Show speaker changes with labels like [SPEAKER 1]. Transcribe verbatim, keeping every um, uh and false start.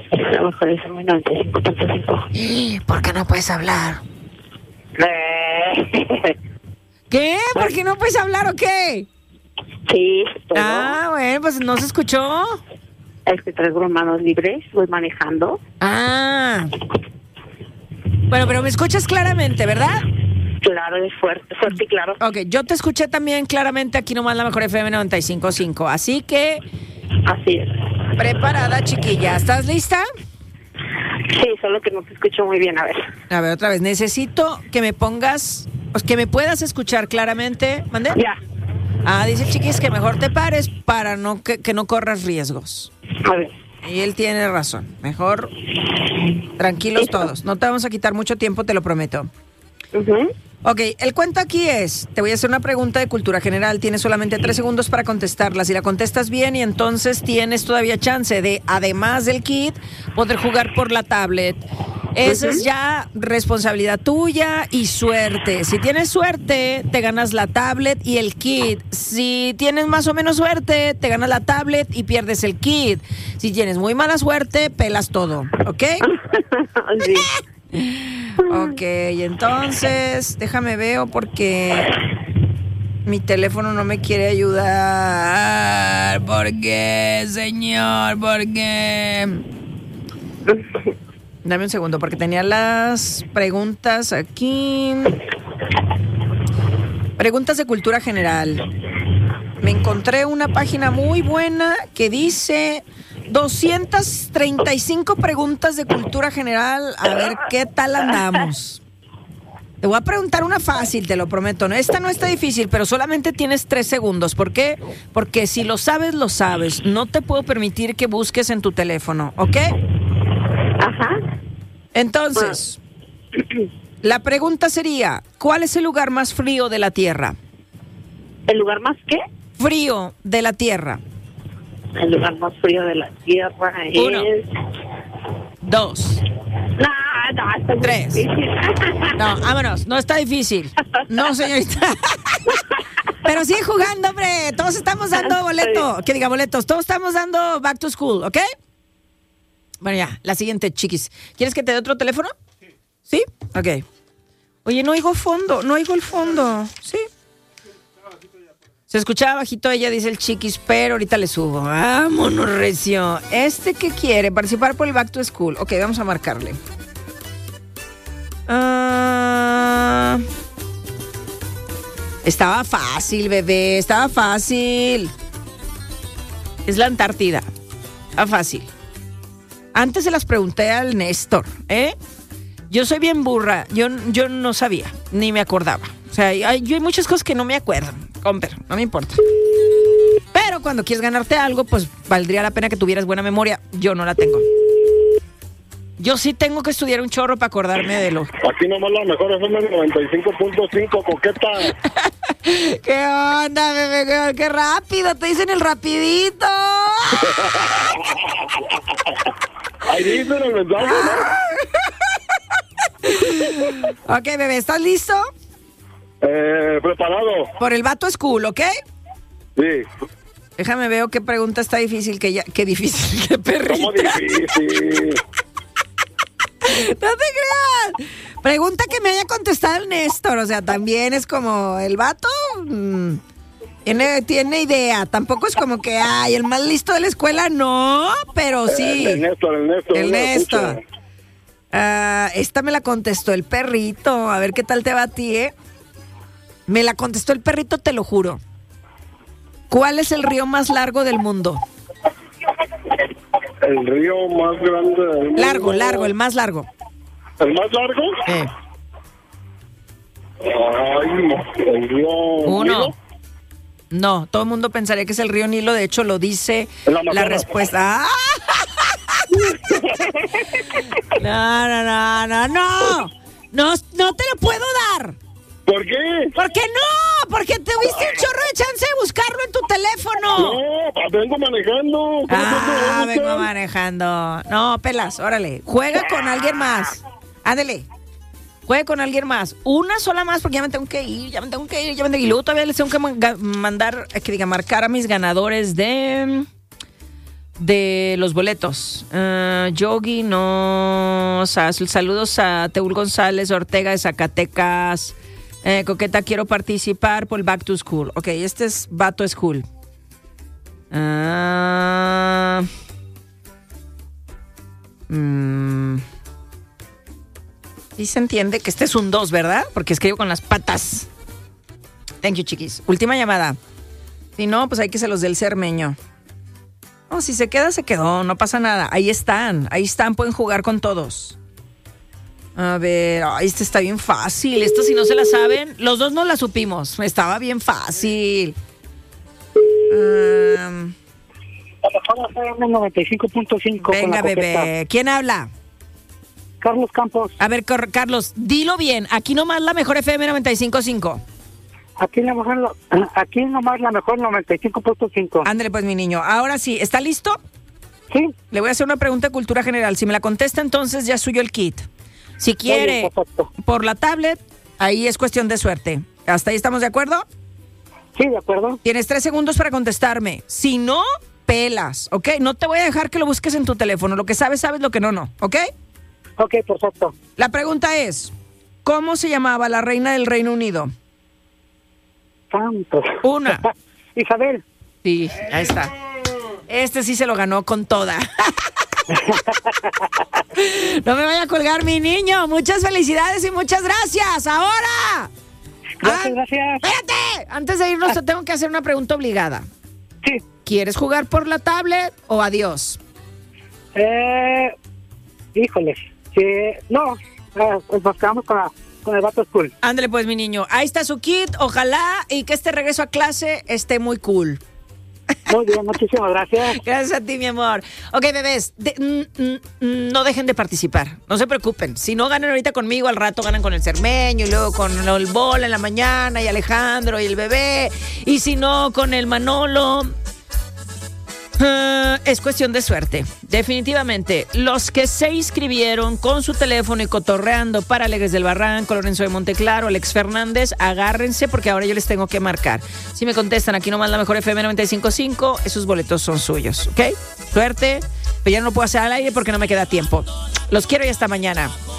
[SPEAKER 1] A lo mejor es el noventa y cinco punto cinco.
[SPEAKER 2] ¿Por qué no puedes hablar?
[SPEAKER 1] Eh.
[SPEAKER 2] ¿Qué? ¿Por qué no puedes hablar o qué?
[SPEAKER 1] Sí, pero
[SPEAKER 2] Ah, bueno, pues no se escuchó.
[SPEAKER 1] es que traigo manos libres, voy manejando.
[SPEAKER 2] Ah. Bueno, pero me escuchas claramente, ¿verdad?
[SPEAKER 1] Claro, es fuerte, fuerte y claro.
[SPEAKER 2] Ok, yo te escuché también claramente aquí nomás la mejor F M noventa y cinco punto cinco. Así que,
[SPEAKER 1] Así es.
[SPEAKER 2] preparada, chiquilla. ¿Estás lista?
[SPEAKER 1] Sí, solo que no te escucho muy bien, a ver.
[SPEAKER 2] A ver, otra vez. Necesito que me pongas, pues, que me puedas escuchar claramente. ¿Mande?
[SPEAKER 1] Ya,
[SPEAKER 2] Ah, dice Chiquis que mejor te pares para no que, que no corras riesgos.
[SPEAKER 1] a ver.
[SPEAKER 2] Y él tiene razón. Mejor tranquilos
[SPEAKER 1] Listo.
[SPEAKER 2] todos. No te vamos a quitar mucho tiempo, te lo prometo.
[SPEAKER 1] Ujú.
[SPEAKER 2] Ok, el cuento aquí es, te voy a hacer una pregunta de cultura general, tienes solamente tres segundos para contestarla, si la contestas bien y entonces tienes todavía chance de, además del kit, poder jugar por la tablet. Esa
[SPEAKER 1] Ujú.
[SPEAKER 2] es ya responsabilidad tuya y suerte. Si tienes suerte, te ganas la tablet y el kit. Si tienes más o menos suerte, te ganas la tablet y pierdes el kit. Si tienes muy mala suerte, pelas todo, ¿ok?
[SPEAKER 1] Sí.
[SPEAKER 2] Ok, entonces, déjame veo porque mi teléfono no me quiere ayudar. ¿Por qué, señor? ¿Por qué? Dame un segundo, porque tenía las preguntas aquí. Preguntas de cultura general. Me encontré una página muy buena que dice doscientas treinta y cinco preguntas de cultura general. A ver qué tal andamos. Te voy a preguntar una fácil, te lo prometo. ¿no? Esta no está difícil, pero solamente tienes tres segundos. ¿Por qué? Porque si lo sabes, lo sabes. No te puedo permitir que busques en tu teléfono, ¿ok?
[SPEAKER 1] Ajá.
[SPEAKER 2] Entonces, la pregunta sería, ¿cuál es el lugar más frío de la Tierra?
[SPEAKER 1] ¿El lugar más qué?
[SPEAKER 2] Frío de la Tierra.
[SPEAKER 1] El lugar más frío de la tierra
[SPEAKER 2] Uno.
[SPEAKER 1] es...
[SPEAKER 2] Dos.
[SPEAKER 1] No, no, está muy
[SPEAKER 2] Tres.
[SPEAKER 1] difícil.
[SPEAKER 2] No, vámonos. No está difícil. No, señorita. Pero sigue jugando, hombre. Todos estamos dando boleto. Que diga boletos. Todos estamos dando back to school, ¿ok? Bueno, ya. La siguiente, chiquis. ¿Quieres que te dé otro teléfono? ¿Sí? Ok. Oye, no oigo fondo. No oigo el fondo. ¿Sí? Se escuchaba bajito, ella dice el Chiquis, pero ahorita le subo. Vámonos, recio. ¿Este qué quiere? Participar por el Back to School. Ok, vamos a marcarle. Ah, estaba fácil, bebé. Estaba fácil. Es la Antártida. Estaba fácil. Antes se las pregunté al Néstor, ¿eh? Yo soy bien burra. Yo, yo no sabía, ni me acordaba. O sea, hay, yo hay muchas cosas que no me acuerdo. Comper, no me importa. Pero cuando quieres ganarte algo, pues valdría la pena que tuvieras buena memoria. Yo no la tengo. Yo sí tengo que estudiar un chorro para acordarme de lo...
[SPEAKER 3] Aquí nomás la mejor F M noventa y cinco punto cinco, coqueta.
[SPEAKER 2] ¿Qué onda, bebé? ¿Qué, qué rápido? Te dicen el rapidito.
[SPEAKER 3] Ahí dice en el mensaje, ¿no?
[SPEAKER 2] Ok, bebé, ¿estás listo?
[SPEAKER 3] Eh, preparado.
[SPEAKER 2] Por el Vato School, ¿ok?
[SPEAKER 3] Sí.
[SPEAKER 2] Déjame veo qué pregunta está difícil, que ya... Qué difícil, qué perrita.
[SPEAKER 3] ¿Cómo difícil?
[SPEAKER 2] No te creas. Pregunta que me haya contestado el Néstor. O sea, también es como el vato mmm, tiene, tiene idea. Tampoco es como que, ay, el más listo de la escuela, no, pero sí.
[SPEAKER 3] El Néstor, el Néstor.
[SPEAKER 2] El
[SPEAKER 3] no lo
[SPEAKER 2] Néstor.
[SPEAKER 3] escucho.
[SPEAKER 2] Ah, esta me la contestó el perrito. A ver qué tal te va a ti, ¿eh? Me la contestó el perrito, te lo juro. ¿Cuál es el río más largo del mundo?
[SPEAKER 3] El río más grande del mundo.
[SPEAKER 2] Largo, largo, el más largo.
[SPEAKER 3] ¿El más largo?
[SPEAKER 2] Eh.
[SPEAKER 3] Ay, el río...
[SPEAKER 2] Uno.
[SPEAKER 3] Nilo.
[SPEAKER 2] No, todo el mundo pensaría que es el río Nilo. De hecho, lo dice
[SPEAKER 3] El Amazonas.
[SPEAKER 2] la respuesta. ¡Ah! No, no, no, no, no. No, no te lo puedo dar.
[SPEAKER 3] ¿Por qué?
[SPEAKER 2] ¿Por qué no? Porque tuviste un chorro de chance de buscarlo en tu teléfono.
[SPEAKER 3] No, pa- vengo manejando. ¿Cómo
[SPEAKER 2] Ah,
[SPEAKER 3] te puedo
[SPEAKER 2] vengo
[SPEAKER 3] buscar?
[SPEAKER 2] manejando. No, pelas, órale. Juega con alguien más. Ándale. Juega con alguien más. Una sola más porque ya me tengo que ir, ya me tengo que ir, ya me tengo que ir. Y luego todavía les tengo que man- mandar, que diga, marcar a mis ganadores de... de los boletos. Uh, Yogi, no. Sa- saludos a Teul González Ortega de Zacatecas. Eh, Coqueta, quiero participar por el Back to School. Ok, este es Back to School. Uh, mm, sí se entiende que este es un dos, ¿verdad? Porque escribo con las patas. Thank you, chiquis. Última llamada. Si no, pues hay que se los del cermeño. No, si se queda, se quedó. No pasa nada. Ahí están. Ahí están. Pueden jugar con todos. A ver. Ay, este está bien fácil. Esto, si no se la saben, los dos no la supimos. Estaba bien fácil. Um,
[SPEAKER 4] noventa y cinco punto cinco.
[SPEAKER 2] venga, bebé. ¿Quién habla?
[SPEAKER 4] Carlos Campos.
[SPEAKER 2] A ver, Cor- Carlos, dilo bien. Aquí nomás la mejor F M noventa y cinco punto cinco.
[SPEAKER 4] Aquí, la mejor, aquí nomás la mejor noventa y cinco punto cinco.
[SPEAKER 2] Ándale, pues, mi niño. Ahora sí, ¿está listo?
[SPEAKER 4] Sí.
[SPEAKER 2] Le voy a hacer una pregunta de cultura general. Si me la contesta, entonces ya es suyo el kit. Si quiere
[SPEAKER 4] Oye, perfecto.
[SPEAKER 2] por la tablet, ahí es cuestión de suerte. ¿Hasta ahí estamos de acuerdo?
[SPEAKER 4] Sí, de acuerdo.
[SPEAKER 2] Tienes tres segundos para contestarme. Si no, pelas, ¿ok? No te voy a dejar que lo busques en tu teléfono. Lo que sabes, sabes, lo que no, no, ¿ok?
[SPEAKER 4] Ok, perfecto.
[SPEAKER 2] La pregunta es, ¿cómo se llamaba la reina del Reino Unido?
[SPEAKER 4] Santos.
[SPEAKER 2] Una.
[SPEAKER 4] Isabel.
[SPEAKER 2] Sí, ahí está. Este sí se lo ganó con toda. No me vaya a colgar, mi niño. Muchas felicidades y muchas gracias. Ahora.
[SPEAKER 4] Gracias,
[SPEAKER 2] Ah,
[SPEAKER 4] gracias.
[SPEAKER 2] Espérate. Antes de irnos, te tengo que hacer una pregunta obligada.
[SPEAKER 4] Sí.
[SPEAKER 2] ¿Quieres jugar por la tablet o adiós?
[SPEAKER 4] Eh, híjoles. Sí, no, eh, pues nos quedamos con, la, con el Bato School.
[SPEAKER 2] Ándale pues, mi niño. Ahí está su kit. Ojalá y que este regreso a clase esté muy cool.
[SPEAKER 4] Muy bien, muchísimas gracias.
[SPEAKER 2] Gracias a ti, mi amor. Ok, bebés, de- mm, mm, no dejen de participar. No se preocupen. Si no ganan ahorita conmigo, al rato ganan con el cermeño y luego con el bol en la mañana y Alejandro y el bebé. Y si no, con el Manolo. Ah, es cuestión de suerte, definitivamente. Los que se inscribieron con su teléfono y cotorreando para Alegres del Barranco, Lorenzo de Monteclaro, Alex Fernández, agárrense porque ahora yo les tengo que marcar. Si me contestan aquí nomás la mejor F M noventa y cinco punto cinco, esos boletos son suyos, ¿ok? Suerte, pero ya no puedo hacer al aire porque no me queda tiempo. Los quiero y hasta mañana.